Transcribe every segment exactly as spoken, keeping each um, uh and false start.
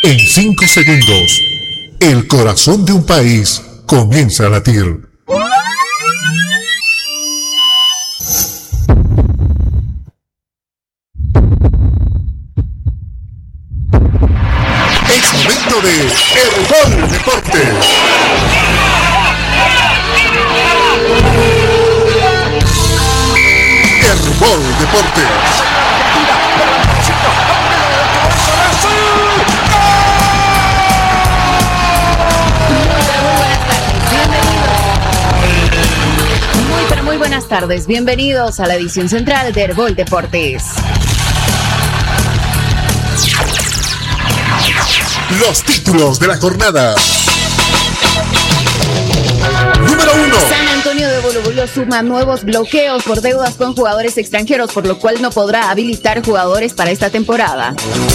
En cinco segundos, el corazón de un país comienza a latir. Es momento de Herbol Deportes. Herbol Deportes. Muy buenas tardes, bienvenidos a la edición central de Herbol Deportes. Los títulos de la jornada. Número uno. San Antonio de Bolubulo suma nuevos bloqueos por deudas con jugadores extranjeros, por lo cual no podrá habilitar jugadores para esta temporada.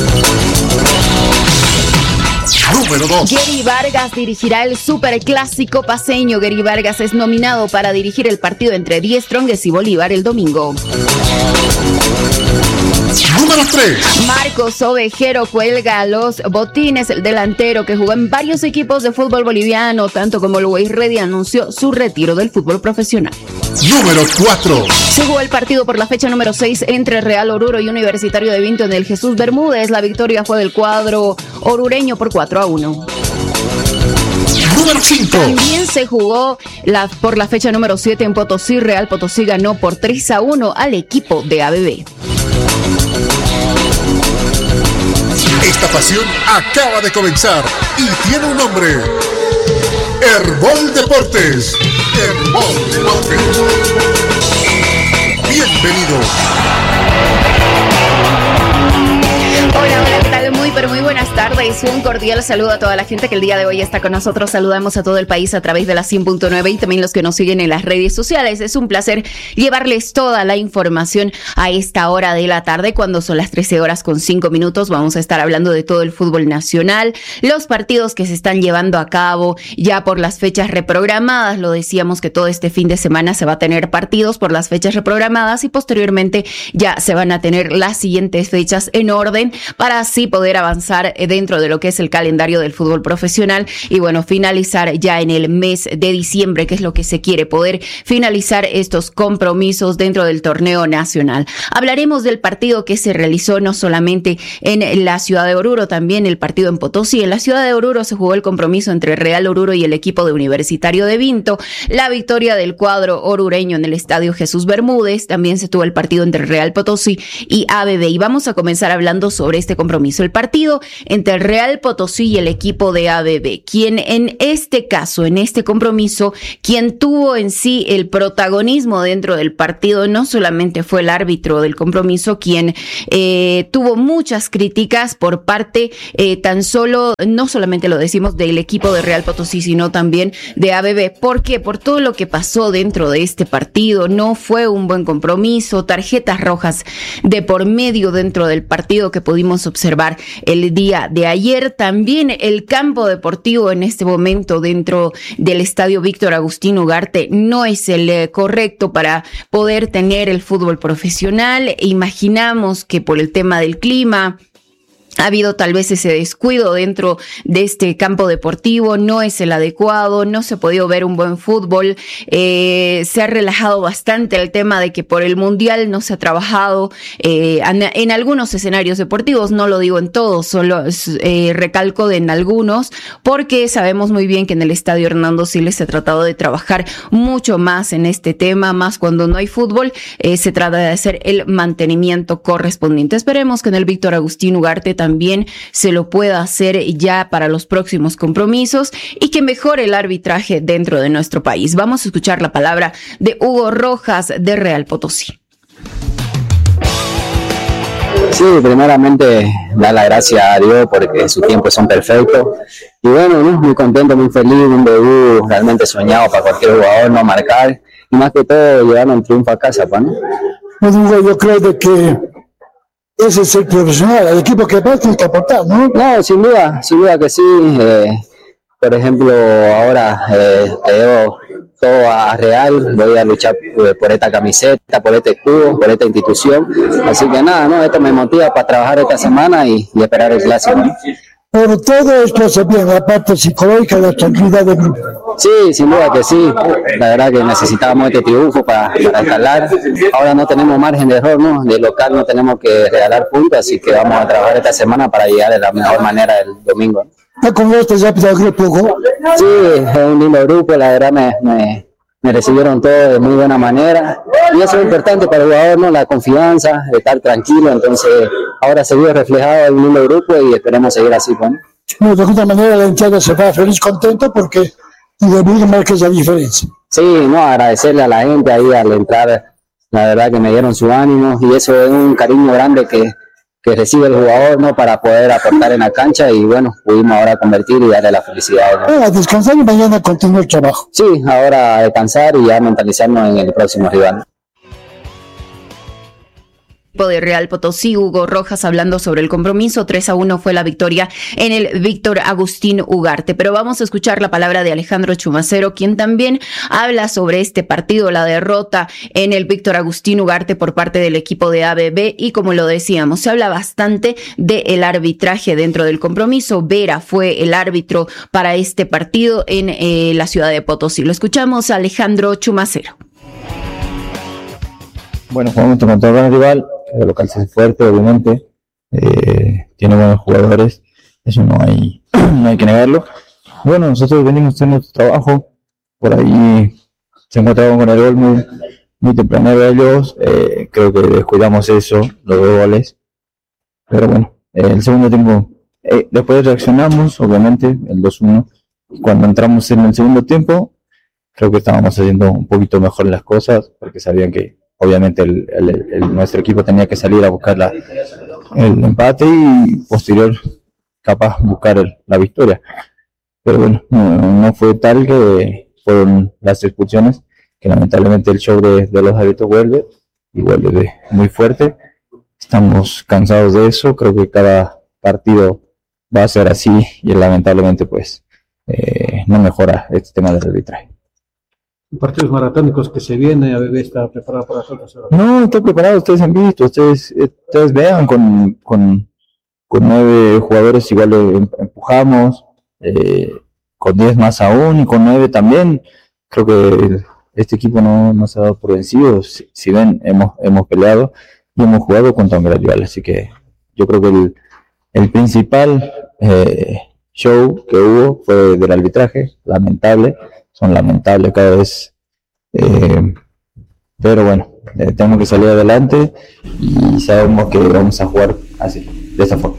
Número dos. Gary Vargas dirigirá el Superclásico paceño. Gary Vargas es nominado para dirigir el partido entre Die Strongest y Bolívar el domingo. Número tres. Marcos Ovejero cuelga los botines. El delantero, que jugó en varios equipos de fútbol boliviano, tanto como el Always Ready, anunció su retiro del fútbol profesional. Número cuatro. Se jugó el partido por la fecha número seis entre Real Oruro y Universitario de Vinto en el Jesús Bermúdez. La victoria fue del cuadro orureño por cuatro a uno. Número cinco. También se jugó la, por la fecha número siete en Potosí. Real Potosí ganó por tres a uno al equipo de A B B. Esta pasión acaba de comenzar y tiene un nombre. Herbol Deportes. Herbol Deportes. Bienvenidos. Hola, hola, ¿qué tal? Muy, pero muy buenas tardes. Un cordial saludo a toda la gente que el día de hoy está con nosotros. Saludamos a todo el país a través de la cien punto nueve y también los que nos siguen en las redes sociales. Es un placer llevarles toda la información a esta hora de la tarde, cuando son las trece horas con cinco minutos. Vamos a estar hablando de todo el fútbol nacional, los partidos que se están llevando a cabo ya por las fechas reprogramadas. Lo decíamos que todo este fin de semana se va a tener partidos por las fechas reprogramadas y posteriormente ya se van a tener las siguientes fechas en orden para así poder avanzar dentro de lo que es el calendario del fútbol profesional y bueno, finalizar ya en el mes de diciembre, que es lo que se quiere, poder finalizar estos compromisos dentro del torneo nacional. Hablaremos del partido que se realizó no solamente en la ciudad de Oruro, también el partido en Potosí. En la ciudad de Oruro se jugó el compromiso entre Real Oruro y el equipo de Universitario de Vinto. La victoria del cuadro orureño en el estadio Jesús Bermúdez. También se tuvo el partido entre Real Potosí y A B B. Y vamos a comenzar hablando sobre este compromiso. El partido entre el Real Potosí y el equipo de A B B, quien en este caso, en este compromiso, quien tuvo en sí el protagonismo dentro del partido, no solamente fue el árbitro del compromiso, quien eh, tuvo muchas críticas por parte eh, tan solo, no solamente lo decimos del equipo de Real Potosí, sino también de A B B. ¿Por qué? Por todo lo que pasó dentro de este partido. No fue un buen compromiso, tarjetas rojas de por medio dentro del partido que pudimos observar el día de ayer. También el campo deportivo en este momento dentro del estadio Víctor Agustín Ugarte no es el eh, correcto para poder tener el fútbol profesional. Imaginamos que por el tema del clima ha habido tal vez ese descuido dentro de este campo deportivo, no es el adecuado, no se ha podido ver un buen fútbol, eh, se ha relajado bastante el tema de que por el mundial no se ha trabajado eh, en, en algunos escenarios deportivos, no lo digo en todos, solo eh, recalco de en algunos, porque sabemos muy bien que en el estadio Hernando Siles se ha tratado de trabajar mucho más en este tema, más cuando no hay fútbol, eh, se trata de hacer el mantenimiento correspondiente. Esperemos que en el Víctor Agustín Ugarte también se lo pueda hacer ya para los próximos compromisos y que mejore el arbitraje dentro de nuestro país. Vamos a escuchar la palabra de Hugo Rojas de Real Potosí. Sí, primeramente dar las gracias a Dios porque sus tiempos son perfectos y bueno, ¿no? Muy contento, muy feliz, un debut realmente soñado para cualquier jugador, no marcar y más que todo llevar un triunfo a casa, pues, ¿no? Bueno, yo creo de que ese es el profesional, el equipo que va tiene que aportar, ¿no? No, sin duda, sin duda que sí. Eh, por ejemplo, ahora eh, llevo todo a Real, voy a luchar por esta camiseta, por este escudo, por esta institución. Así que nada, no, esto me motiva para trabajar esta semana y, y esperar el clásico. Pero todo esto hace bien, la parte psicológica y la tranquilidad del grupo. Sí, sin duda que sí. La verdad que necesitábamos este triunfo para, para escalar. Ahora no tenemos margen de error, ¿no? De local no tenemos que regalar puntos, así que vamos a trabajar esta semana para llegar de la mejor manera el domingo. ¿Cómo estás rápido el grupo? Sí, es un lindo grupo, la verdad me, me, me recibieron todo de muy buena manera. Y eso es importante para el jugador, ¿no? La confianza, de estar tranquilo. Entonces, ahora se vio reflejado en un lindo grupo y esperemos seguir así, ¿no? No, de alguna manera la hinchada se va feliz, contento porque de muy marca esa diferencia. Sí, no, agradecerle a la gente ahí al entrar, la verdad que me dieron su ánimo y eso es un cariño grande que, que recibe el jugador, ¿no? Para poder aportar en la cancha y bueno, pudimos ahora convertir y darle la felicidad, ¿no? Ah, a descansar y mañana continúa el trabajo. Sí, ahora a descansar y ya mentalizarnos en el próximo rival. De Real Potosí, Hugo Rojas hablando sobre el compromiso. Tres a uno fue la victoria en el Víctor Agustín Ugarte, pero vamos a escuchar la palabra de Alejandro Chumacero, quien también habla sobre este partido, la derrota en el Víctor Agustín Ugarte por parte del equipo de A B B, y como lo decíamos, se habla bastante del arbitraje dentro del compromiso. Vera fue el árbitro para este partido en eh, la ciudad de Potosí. Lo escuchamos a Alejandro Chumacero. Bueno, jugamos contra un gran rival, el local se hace fuerte, obviamente, eh, tiene buenos jugadores, eso no hay, no hay que negarlo. Bueno, nosotros venimos haciendo nuestro trabajo, por ahí se encontraban con el gol muy, muy temprano de ellos, eh, creo que descuidamos eso, los dos goles, pero bueno, eh, el segundo tiempo, eh, después reaccionamos, obviamente, el dos uno, y cuando entramos en el segundo tiempo, creo que estábamos haciendo un poquito mejor las cosas, porque sabían que obviamente el, el, el, nuestro equipo tenía que salir a buscar la, el empate y posterior capaz buscar el, la victoria. Pero bueno, no, no fue tal que fueron las expulsiones, que lamentablemente el show de, de los árbitros vuelve y vuelve de, muy fuerte. Estamos cansados de eso, creo que cada partido va a ser así y lamentablemente pues eh, no mejora este tema del arbitraje. Partidos maratónicos que se viene, A B B está preparado para nosotros. No, estoy preparado, ustedes han visto, ustedes, ustedes vean, con, con, con nueve jugadores igual le empujamos, eh, con diez más aún y con nueve también, creo que este equipo no, no se ha dado por vencido, si, si ven, hemos, hemos peleado y hemos jugado contra un gran rival, así que yo creo que el, el principal eh, show que hubo fue del arbitraje, lamentable, son lamentables cada vez, eh, pero bueno, eh, tenemos que salir adelante y sabemos que vamos a jugar así, de esa forma.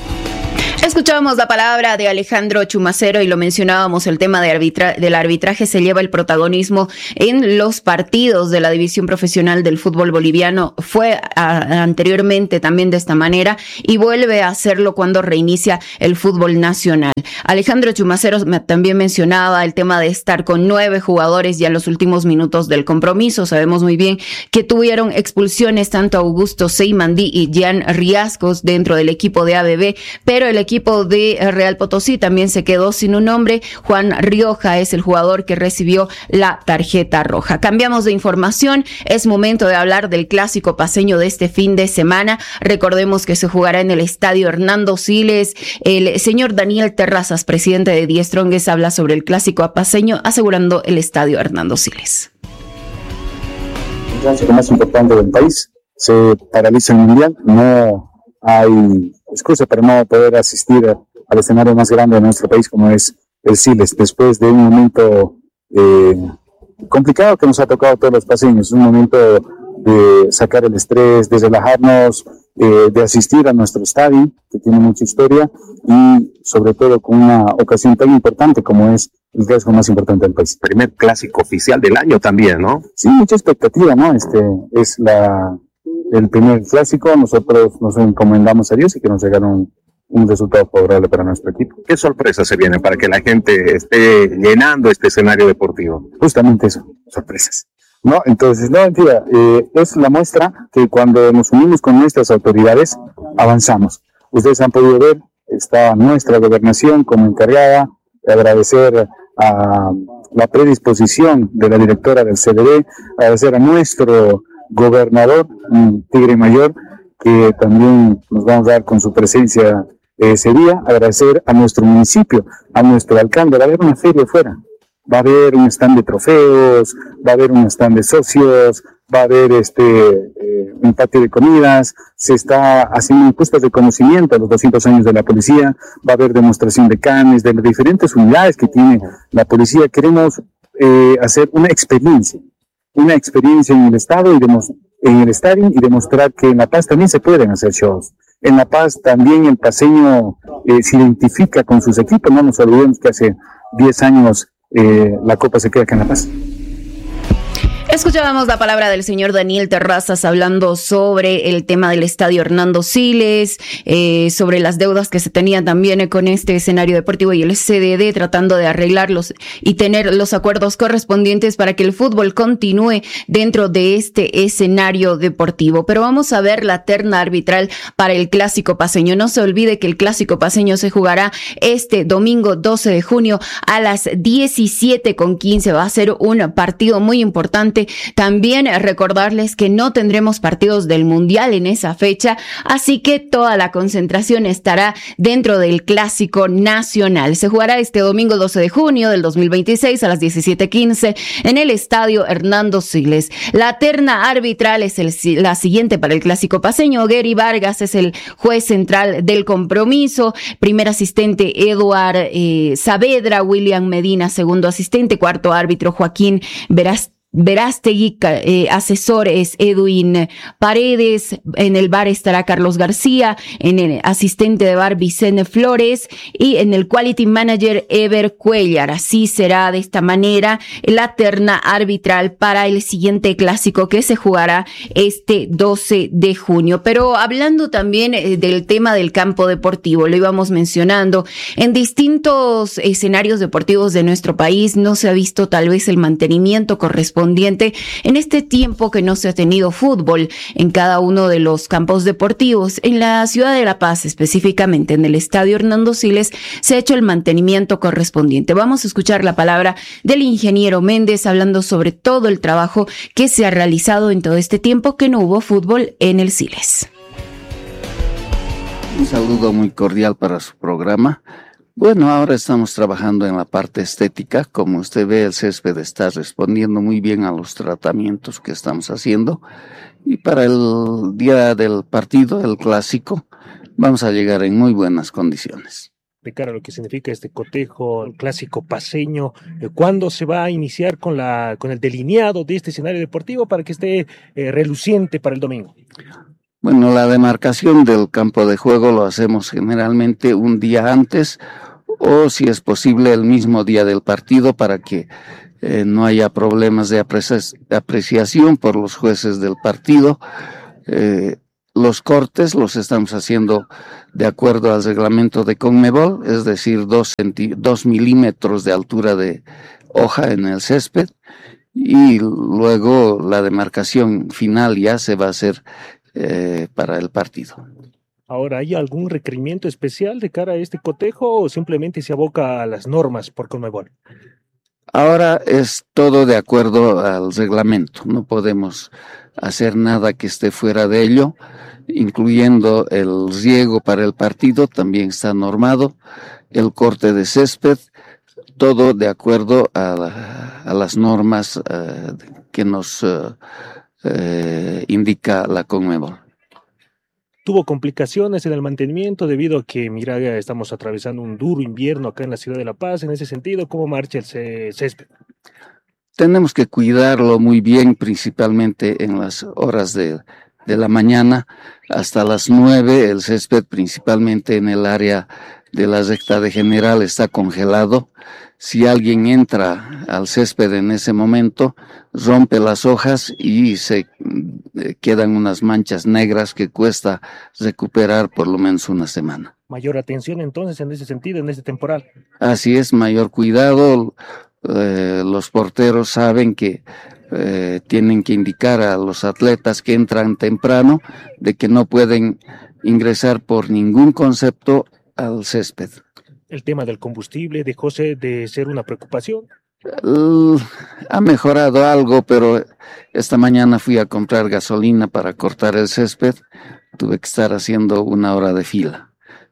Escuchábamos la palabra de Alejandro Chumacero y lo mencionábamos, el tema de arbitra- del arbitraje se lleva el protagonismo en los partidos de la división profesional del fútbol boliviano. Fue a, anteriormente también de esta manera y vuelve a hacerlo cuando reinicia el fútbol nacional. Alejandro Chumacero también mencionaba el tema de estar con nueve jugadores ya en los últimos minutos del compromiso. Sabemos muy bien que tuvieron expulsiones tanto Augusto Seymandí y Jean Riascos dentro del equipo de A B B, pero el equipo de Real Potosí también se quedó sin un hombre. Juan Rioja es el jugador que recibió la tarjeta roja. Cambiamos de información, es momento de hablar del clásico paceño de este fin de semana. Recordemos que se jugará en el estadio Hernando Siles. El señor Daniel Terrazas, presidente de Die Strongest, habla sobre el clásico paceño, asegurando el estadio Hernando Siles. El clásico más importante del país, se paraliza el mundial, no hay excusa para no poder asistir al escenario más grande de nuestro país como es el Siles, después de un momento eh, complicado que nos ha tocado a todos los paceños, un momento de sacar el estrés, de relajarnos, eh, de asistir a nuestro estadio, que tiene mucha historia, y sobre todo con una ocasión tan importante como es el clásico más importante del país. Primer clásico oficial del año también, ¿no? Sí, mucha expectativa, ¿no? Este es la el primer clásico, nosotros nos encomendamos a Dios y que nos llegaron un, un resultado favorable para nuestro equipo. ¿Qué sorpresas se vienen para que la gente esté llenando este escenario deportivo? Justamente eso, sorpresas. No, entonces, no, mentira, eh, es la muestra que cuando nos unimos con nuestras autoridades, avanzamos. Ustedes han podido ver, está nuestra gobernación como encargada, de agradecer a la predisposición de la directora del C D D, agradecer a nuestro gobernador, Tigre Mayor, que también nos vamos a dar con su presencia ese día, agradecer a nuestro municipio, a nuestro alcalde. Va a haber una feria afuera, va a haber un stand de trofeos, va a haber un stand de socios, va a haber este eh, un patio de comidas, se está haciendo encuestas de conocimiento a los doscientos años de la policía, va a haber demostración de canes, de las diferentes unidades que tiene la policía. Queremos eh, hacer una experiencia, una experiencia en el estado y demos, en el estadio y demostrar que en La Paz también se pueden hacer shows. En La Paz también el paceño eh, se identifica con sus equipos, no nos olvidemos que hace diez años eh, la Copa se queda acá en La Paz. Escuchábamos la palabra del señor Daniel Terrazas hablando sobre el tema del estadio Hernando Siles, eh, sobre las deudas que se tenían también con este escenario deportivo y el C D D, tratando de arreglarlos y tener los acuerdos correspondientes para que el fútbol continúe dentro de este escenario deportivo. Pero vamos a ver la terna arbitral para el Clásico Paceño. No se olvide que el Clásico Paceño se jugará este domingo doce de junio a las diecisiete con quince. Va a ser un partido muy importante. También recordarles que no tendremos partidos del Mundial en esa fecha, así que toda la concentración estará dentro del Clásico Nacional. Se jugará este domingo doce de junio del dos mil veintiséis a las diecisiete quince en el estadio Hernando Siles. La terna arbitral es el, la siguiente para el Clásico Paceño. Gary Vargas es el juez central del compromiso. Primer asistente Eduard eh, Saavedra, William Medina segundo asistente, cuarto árbitro Joaquín Veras Verástegui, eh, asesor es Edwin Paredes, en el V A R estará Carlos García, en el asistente de V A R Vicente Flores y en el Quality Manager Ever Cuellar. Así será de esta manera la terna arbitral para el siguiente clásico que se jugará este doce de junio. Pero hablando también eh, del tema del campo deportivo, lo íbamos mencionando, en distintos escenarios deportivos de nuestro país no se ha visto tal vez el mantenimiento correspondiente en este tiempo que no se ha tenido fútbol en cada uno de los campos deportivos. En la ciudad de La Paz, específicamente en el estadio Hernando Siles, se ha hecho el mantenimiento correspondiente. Vamos a escuchar la palabra del ingeniero Méndez hablando sobre todo el trabajo que se ha realizado en todo este tiempo que no hubo fútbol en el Siles. Un saludo muy cordial para su programa. Bueno, ahora estamos trabajando en la parte estética. Como usted ve, el césped está respondiendo muy bien a los tratamientos que estamos haciendo. Y para el día del partido, el clásico, vamos a llegar en muy buenas condiciones. De cara a lo que significa este cotejo, el Clásico Paceño, ¿cuándo se va a iniciar con, la, con el delineado de este escenario deportivo para que esté eh, reluciente para el domingo? Bueno, la demarcación del campo de juego lo hacemos generalmente un día antes o, si es posible, el mismo día del partido para que eh, no haya problemas de apreci- apreciación por los jueces del partido. Eh, los cortes los estamos haciendo de acuerdo al reglamento de Conmebol, es decir, dos, centi- dos milímetros de altura de hoja en el césped, y luego la demarcación final ya se va a hacer eh, para el partido. Ahora, ¿hay algún requerimiento especial de cara a este cotejo o simplemente se aboca a las normas por Conmebol? Ahora es todo de acuerdo al reglamento. No podemos hacer nada que esté fuera de ello, incluyendo el riego para el partido, también está normado, el corte de césped, todo de acuerdo a, la, a las normas uh, que nos uh, uh, indica la Conmebol. ¿Tuvo complicaciones en el mantenimiento debido a que, mira, estamos atravesando un duro invierno acá en la ciudad de La Paz? En ese sentido, ¿cómo marcha el césped? Tenemos que cuidarlo muy bien, principalmente en las horas de, de la mañana hasta las nueve. El césped, principalmente en el área de la recta de General, está congelado. Si alguien entra al césped en ese momento, rompe las hojas y se eh, quedan unas manchas negras que cuesta recuperar por lo menos una semana. Mayor atención entonces en ese sentido, en este temporal. Así es, mayor cuidado. Eh, los porteros saben que eh, tienen que indicar a los atletas que entran temprano de que no pueden ingresar por ningún concepto al césped. ¿El tema del combustible dejó de ser una preocupación? Uh, ha mejorado algo, pero esta mañana fui a comprar gasolina para cortar el césped. Tuve que estar haciendo una hora de fila.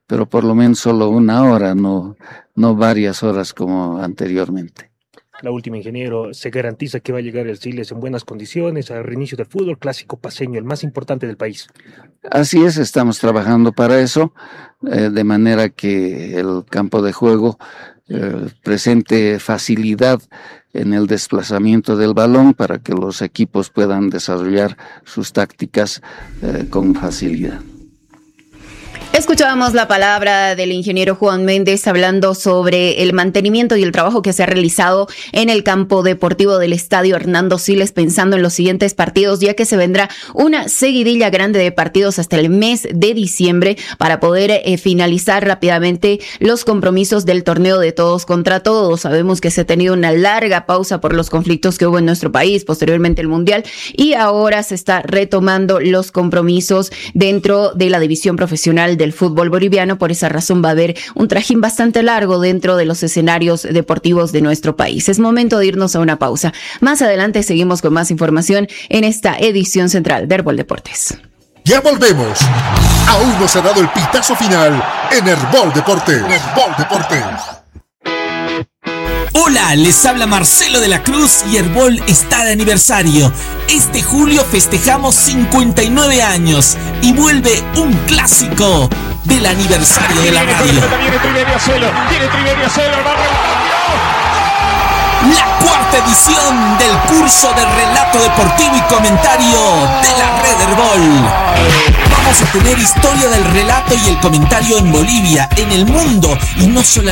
pero por lo menos solo una hora, no, no varias horas como anteriormente. La última, ingeniero, se garantiza que va a llegar el Siles en buenas condiciones al reinicio del fútbol clásico paceño, el más importante del país. Así es, estamos trabajando para eso, eh, de manera que el campo de juego eh, presente facilidad en el desplazamiento del balón para que los equipos puedan desarrollar sus tácticas eh, con facilidad. Escuchábamos la palabra del ingeniero Juan Méndez hablando sobre el mantenimiento y el trabajo que se ha realizado en el campo deportivo del Estadio Hernando Siles, pensando en los siguientes partidos, ya que se vendrá una seguidilla grande de partidos hasta el mes de diciembre para poder eh, finalizar rápidamente los compromisos del torneo de todos contra todos. Sabemos que se ha tenido una larga pausa por los conflictos que hubo en nuestro país, posteriormente el Mundial, y ahora se está retomando los compromisos dentro de la división profesional del fútbol boliviano. Por esa razón va a haber un trajín bastante largo dentro de los escenarios deportivos de nuestro país. Es momento de irnos a una pausa. Más adelante seguimos con más información en esta edición central de Herbol Deportes. Ya volvemos. Aún no se ha dado el pitazo final en Herbol Deportes. Herbol Deportes. Hola, les habla Marcelo de la Cruz y Herbol está de aniversario. Este julio festejamos cincuenta y nueve años y vuelve un clásico del aniversario de la radio. La cuarta edición del curso de relato deportivo y comentario de la Red Herbol. Vamos a tener historia del relato y el comentario en Bolivia, en el mundo y no solamente